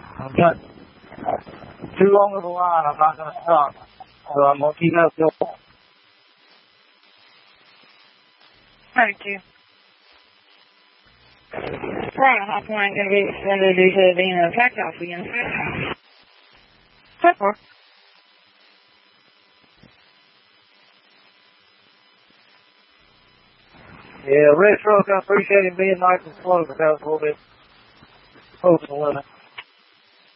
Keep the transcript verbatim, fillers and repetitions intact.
I've got too long of a line. I'm not going to stop. So I'm going to keep up going. Thank you. Right, hotline going to be extended due to being an attack off again. Pepper. Yeah, Red Truck, I appreciate him being nice and slow, but that was a little bit over the limit.